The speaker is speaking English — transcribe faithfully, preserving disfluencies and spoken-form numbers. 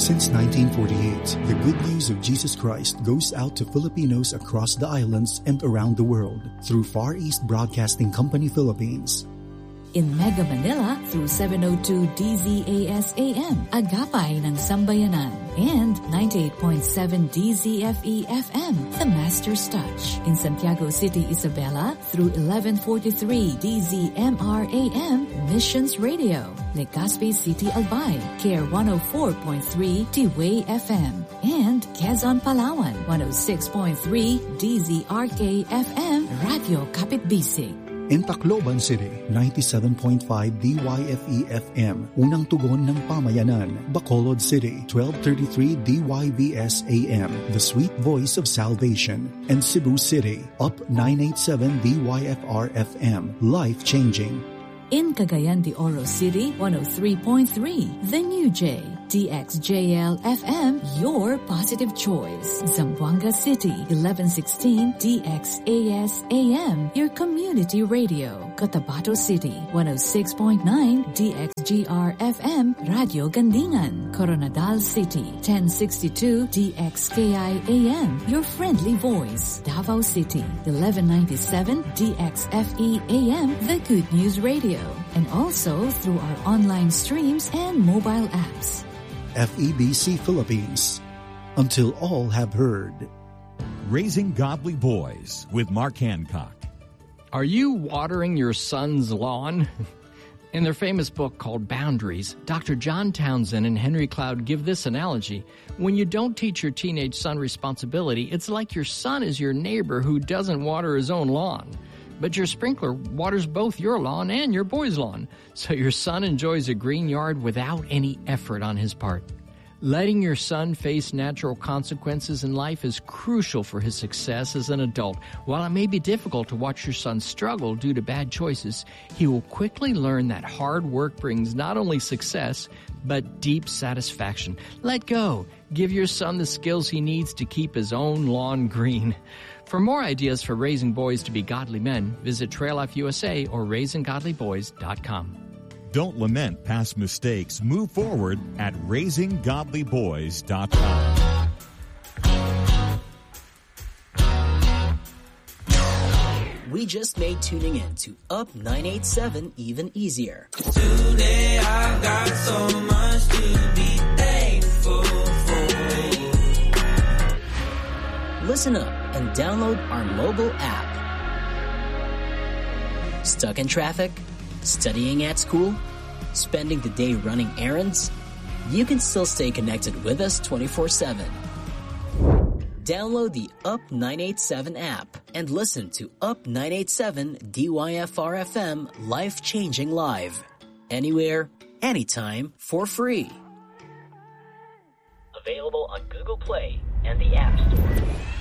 Since nineteen forty-eight, the good news of Jesus Christ goes out to Filipinos across the islands and around the world through Far East Broadcasting Company Philippines. In Mega Manila through seven oh two D Z A S A M, Agapay ng Sambayanan, and ninety-eight point seven D Z F E F M, The Master's Touch. In Santiago City, Isabela through eleven forty-three D Z M R A M, Missions Radio. Legazpi City, Albay, K R one oh four point three T-Way F M, and Quezon, Palawan, one oh six point three D Z R K F M, Radio Kapitbisig. In Tacloban City, ninety-seven point five D Y F E F M, Unang Tugon ng Pamayanan. Bacolod City, twelve thirty-three D Y V S A M, The Sweet Voice of Salvation. And Cebu City, Up nine eighty-seven D Y F R F M, Life Changing. In Cagayan de Oro City, one oh three point three, The New J, D X J L F M, your positive choice. Zamboanga City, eleven sixteen D X A S A M, your community radio. Cotabato City, one oh six point nine D X G R F M, Radio Gandingan. Coronadal City, ten sixty-two D X K I A M, your friendly voice. Davao City, eleven ninety-seven D X F E A M, the Good News Radio. And also through our online streams and mobile apps. F E B C Philippines. Until all have heard. Raising Godly Boys with Mark Hancock. Are you watering your son's lawn? In their famous book called Boundaries, Doctor John Townsend and Henry Cloud give this analogy. When you don't teach your teenage son responsibility, it's like your son is your neighbor who doesn't water his own lawn. But your sprinkler waters both your lawn and your boy's lawn, so your son enjoys a green yard without any effort on his part. Letting your son face natural consequences in life is crucial for his success as an adult. While it may be difficult to watch your son struggle due to bad choices, he will quickly learn that hard work brings not only success, but deep satisfaction. Let go. Give your son the skills he needs to keep his own lawn green. For more ideas for raising boys to be godly men, visit Trail Life U S A or raising godly boys dot com. Don't lament past mistakes. Move forward at raising godly boys dot com. We just made tuning in to Up nine eighty-seven even easier. Today I've got so much to be thankful for. Listen up and download our mobile app. Stuck in traffic? Studying at school? Spending the day running errands? You can still stay connected with us twenty-four seven. Download the Up nine eighty-seven app and listen to Up nine eighty-seven D Y F R F M Life Changing Live. Anywhere, anytime, for free. Available on Google Play and the App Store.